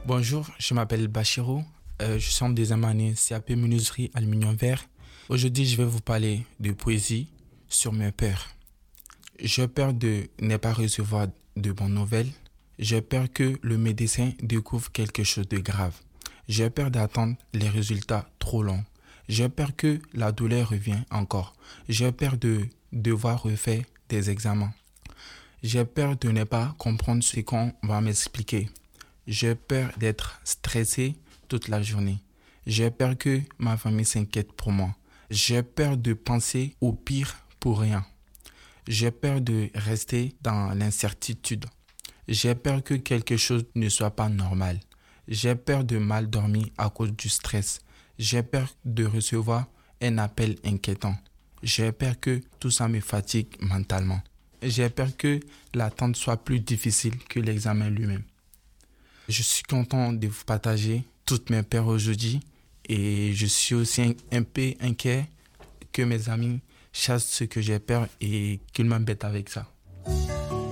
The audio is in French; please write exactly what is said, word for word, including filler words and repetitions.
Bonjour, je m'appelle Bachirou. Euh, je suis en deuxième année C A P Menuiserie Aluminium Vert. Aujourd'hui, je vais vous parler de poésie sur mes peurs. J'ai peur de ne pas recevoir de bonnes nouvelles. J'ai peur que le médecin découvre quelque chose de grave. J'ai peur d'attendre les résultats trop longs. J'ai peur que la douleur revienne encore. J'ai peur de devoir refaire des examens. J'ai peur de ne pas comprendre ce qu'on va m'expliquer. J'ai peur d'être stressé toute la journée. J'ai peur que ma famille s'inquiète pour moi. J'ai peur de penser au pire pour rien. J'ai peur de rester dans l'incertitude. J'ai peur que quelque chose ne soit pas normal. J'ai peur de mal dormir à cause du stress. J'ai peur de recevoir un appel inquiétant. J'ai peur que tout ça me fatigue mentalement. J'ai peur que l'attente soit plus difficile que l'examen lui-même. Je suis content de vous partager toutes mes peurs aujourd'hui et je suis aussi un, un peu inquiet que mes amis chassent ce que j'ai peur et qu'ils m'embêtent avec ça.